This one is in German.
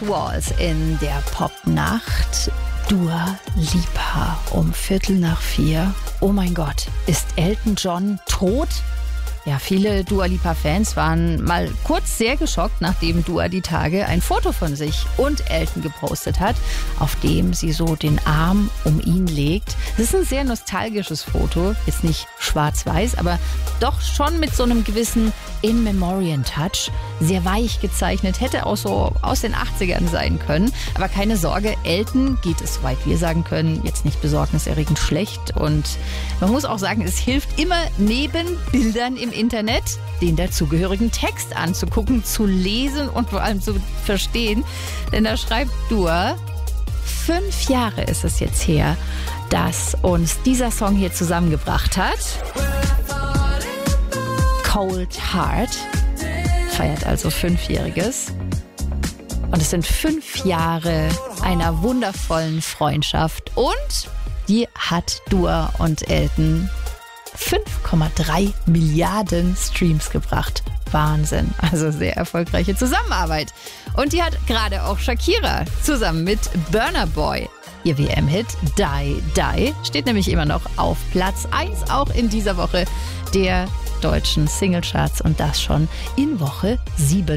Walls in der Popnacht. Dua Lipa um 3:45. Oh mein Gott, ist Elton John tot? Ja, viele Dua Lipa-Fans waren mal kurz sehr geschockt, nachdem Dua die Tage ein Foto von sich und Elton gepostet hat, auf dem sie so den Arm um ihn legt. Das ist ein sehr nostalgisches Foto, jetzt nicht schwarz-weiß, aber doch schon mit so einem gewissen In-Memoriam-Touch. Sehr weich gezeichnet, hätte auch so aus den 80ern sein können. Aber keine Sorge, Elton geht es, soweit wir sagen können, jetzt nicht besorgniserregend schlecht. Und man muss auch sagen, es hilft immer neben Bildern im Internet, den dazugehörigen Text anzugucken, zu lesen und vor allem zu verstehen. Denn da schreibt Dua: 5 Jahre ist es jetzt her, dass uns dieser Song hier zusammengebracht hat. Cold Heart feiert also 5-Jähriges. Und es sind 5 Jahre einer wundervollen Freundschaft. Und die hat Dua und Elton 5,3 Milliarden Streams gebracht. Wahnsinn. Also sehr erfolgreiche Zusammenarbeit. Und die hat gerade auch Shakira zusammen mit Burna Boy. Ihr WM-Hit Die Die steht nämlich immer noch auf Platz 1, auch in dieser Woche der deutschen Singlecharts, und das schon in Woche 7.